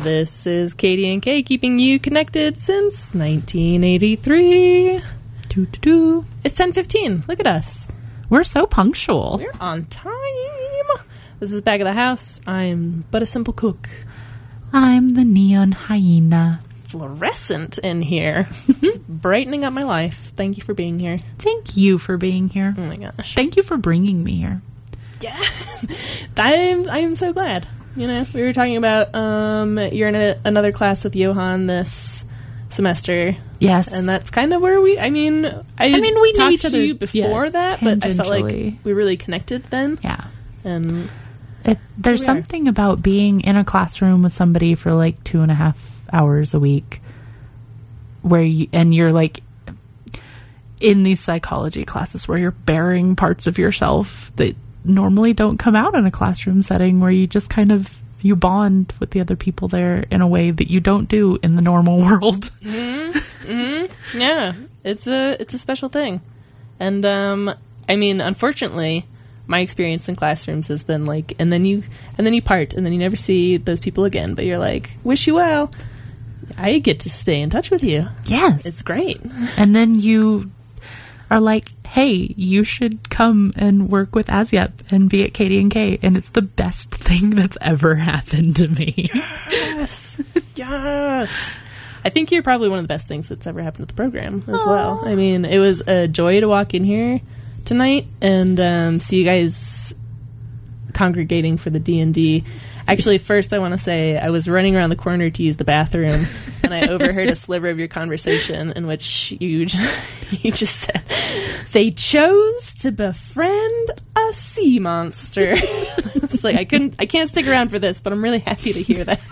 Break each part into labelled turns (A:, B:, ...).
A: This is Katie and Kay keeping you connected since 1983. It's 10:15. Look at us.
B: We're so punctual.
A: We're on time. This is Back of the House. I'm but a simple cook.
B: I'm the neon hyena.
A: Fluorescent in here. It's brightening up my life. Thank you for being here.
B: Thank you for being here.
A: Oh my gosh.
B: Thank you for bringing me here.
A: Yeah. I'm so glad. You know, we were talking about you're in another class with Johan this semester.
B: Yes.
A: And that's kind of where we
B: we
A: talked
B: knew each
A: to
B: other,
A: you before that, but I felt like
B: tangentially.
A: we really connected then.
B: Yeah.
A: And
B: There's
A: Here we are.
B: something about being in a classroom with somebody for like 2.5 hours a week where you're like in these psychology classes where you're bearing parts of yourself that normally don't come out in a classroom setting, where you just kind of you bond with the other people there in a way that you don't do in the normal world.
A: yeah, it's a special thing. And unfortunately, my experience in classrooms is then like, and then you part, and then you never see those people again. But you're like, wish you well. I get to stay in touch with you.
B: Yes.
A: It's great.
B: And then you are like, hey, you should come and work with Asyep and be at Katie and Kay. And it's the best thing that's ever happened to me.
A: Yes. Yes. I think you're probably one of the best things that's ever happened to the program as well. I mean, it was a joy to walk in here tonight and see you guys congregating for the D&D. Actually, first I want to say I was running around the corner to use the bathroom, and I overheard a sliver of your conversation in which you just said, they chose to befriend a sea monster. It's like, I can't stick around for this, but I'm really happy to hear that.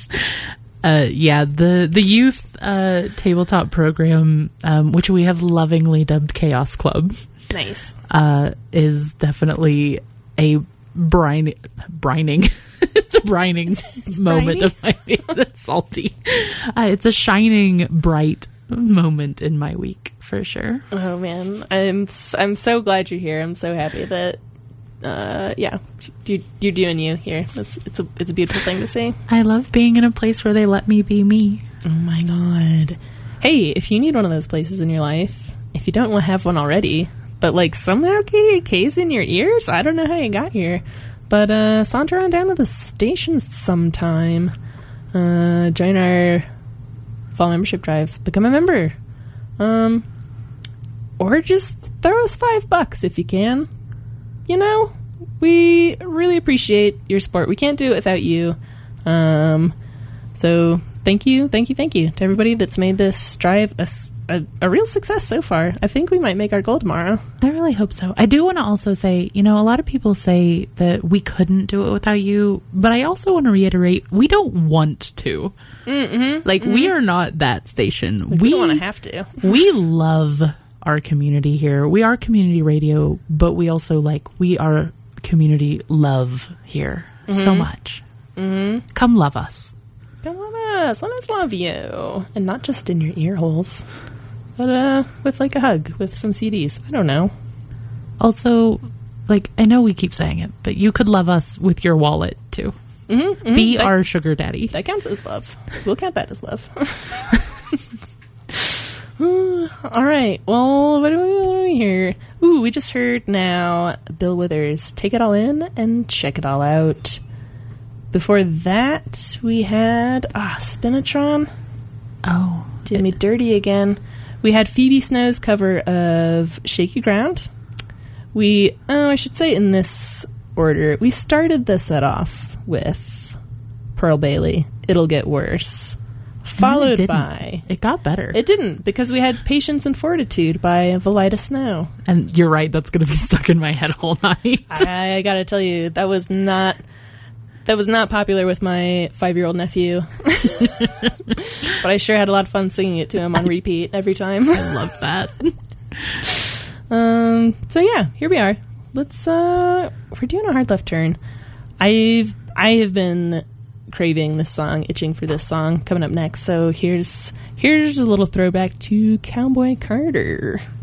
B: The youth tabletop program, which we have lovingly dubbed Chaos Club,
A: Nice.
B: is definitely a brining. It's a brining moment of my week. That's salty. It's a shining, bright moment in my week for sure.
A: Oh man, I'm so glad you're here. I'm so happy that you're doing you here. It's a beautiful thing to see.
B: I love being in a place where they let me be me.
A: Oh my god. Hey, if you need one of those places in your life, if you don't have one already, but like somehow KDK's in your ears, I don't know how you got here. But saunter on down to the station sometime. Join our fall membership drive. Become a member. Or just throw us $5 if you can. You know, we really appreciate your support. We can't do it without you. So thank you to everybody that's made this drive a real success so far. I think we might make our goal tomorrow.
B: I really hope so. I do want to also say, a lot of people say that we couldn't do it without you, but I also want to reiterate, we don't want to. We are not that station.
A: We don't want to have to.
B: We love our community here. We are community radio, but we also we are community love here so much. Come love us.
A: Come love us. Let us love you. And not just in your ear holes, but with like a hug, with some CDs. I don't know.
B: Also, I know we keep saying it, but you could love us with your wallet too. Be our sugar daddy.
A: That counts as love. We'll count that as love. All right. Well, what do we hear? Ooh, we just heard now Bill Withers, Take It All In and Check It All Out. Before that, we had Spinatron.
B: Oh.
A: Did me dirty again. We had Phoebe Snow's cover of Shaky Ground. I should say in this order, we started the set off with Pearl Bailey, It'll Get Worse. Followed by...
B: It got better.
A: It didn't, because we had Patience and Fortitude by Valida Snow.
B: And you're right, that's going to be stuck in my head all night.
A: I gotta tell you, that was not popular with my 5-year-old nephew. But I sure had a lot of fun singing it to him on repeat every time.
B: I love that.
A: So yeah, here we are. We're doing a hard left turn. I have been craving this song, itching for this song coming up next. So here's a little throwback to Cowboy Carter.